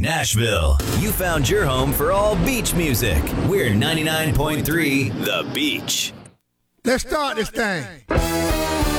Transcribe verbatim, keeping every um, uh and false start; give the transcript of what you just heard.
Nashville. You found your home for all beach music. We're ninety-nine point three The Beach. Let's start this thing.